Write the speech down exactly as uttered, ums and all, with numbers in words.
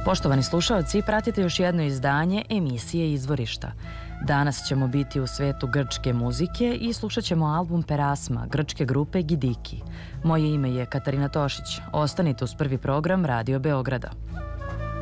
Poštovani slušalci, pratite još jedno izdanje emisije Izvorišta. Danas ćemo biti u svetu grčke muzike i slušat ćemo album Perasma, grčke grupe Gidiki. Moje ime je Katarina Tošić. Ostanite uz prvi program Radio Beograda.